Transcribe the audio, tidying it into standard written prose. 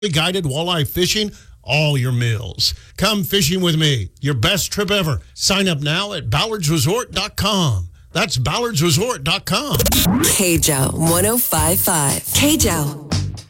guided walleye fishing, all your meals. Come fishing with me. Your best trip ever. Sign up now at ballardsresort.com. That's ballardsresort.com. KJO 105.5. KJO.